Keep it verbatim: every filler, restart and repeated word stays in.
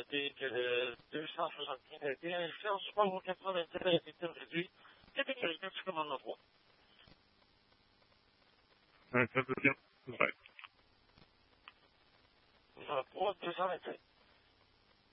noter que le deux cent soixante-quinze a été inscrit en support au quatre-vingt-sept à effectif réduit, catégorie quatre, commandement trois. Un, ça peut bien. Ouais. trois, deux cent vingt-sept.